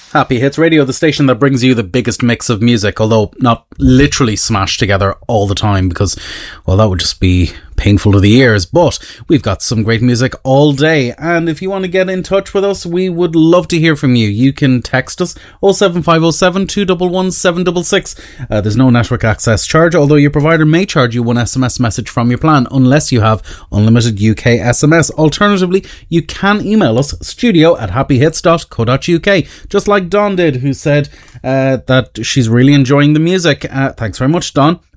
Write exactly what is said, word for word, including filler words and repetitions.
Happy Hits Radio, the station that brings you the biggest mix of music, although not literally smashed together all the time because, well, that would just be painful to the ears. But we've got some great music all day, and if you want to get in touch with us, we would love to hear from you. You can text us oh seven five oh seven, two one one, seven six six. Uh, there's no network access charge, although your provider may charge you one S M S message from your plan unless you have unlimited U K S M S. Alternatively, you can email us studio at happy hits dot co dot U K, just like Dawn did, who said uh, that she's really enjoying the music. Uh, thanks very much, Dawn.